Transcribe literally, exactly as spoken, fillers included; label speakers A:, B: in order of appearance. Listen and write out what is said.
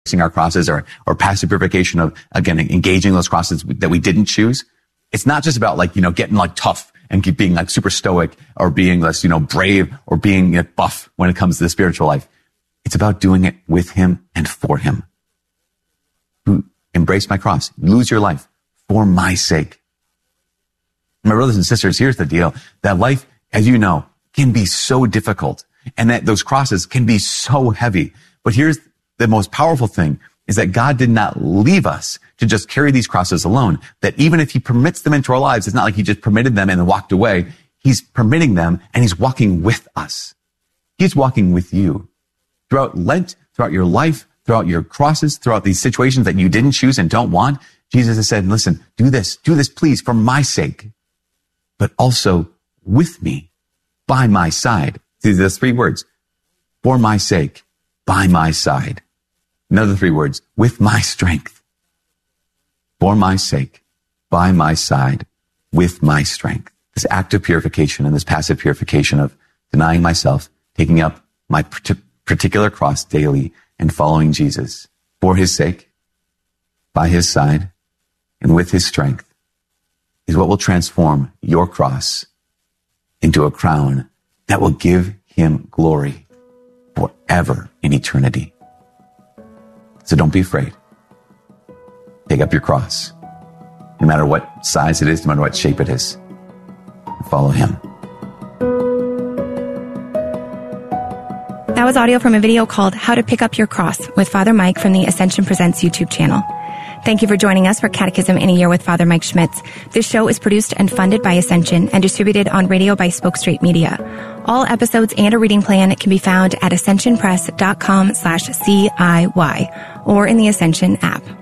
A: our crosses or, or passive purification of, again, engaging those crosses that we didn't choose. It's not just about like, you know, getting like tough and keep being like super stoic or being less, you know, brave or being you know, buff when it comes to the spiritual life. It's about doing it with him and for him. Who embrace my cross, lose your life for my sake. My brothers and sisters, here's the deal. That life, as you know, can be so difficult and that those crosses can be so heavy. But here's the most powerful thing is that God did not leave us to just carry these crosses alone. That even if he permits them into our lives, it's not like he just permitted them and then walked away. He's permitting them and he's walking with us. He's walking with you throughout Lent, throughout your life, throughout your crosses, throughout these situations that you didn't choose and don't want. Jesus has said, listen, do this, do this, please, for my sake, but also with me, by my side. See, those three words, for my sake, by my side. Another three words, with my strength, for my sake, by my side, with my strength. This active purification and this passive purification of denying myself, taking up my particular cross daily and following Jesus for his sake, by his side, and with his strength is what will transform your cross into a crown that will give him glory forever in eternity. So don't be afraid. Take up your cross, no matter what size it is, no matter what shape it is, and follow him.
B: That was audio from a video called How to Pick Up Your Cross with Father Mike from the Ascension Presents YouTube channel. Thank you for joining us for Catechism in a Year with Father Mike Schmitz. This show is produced and funded by Ascension and distributed on radio by Spoke Street Media. All episodes and a reading plan can be found at ascensionpress.com slash CIY or in the Ascension app.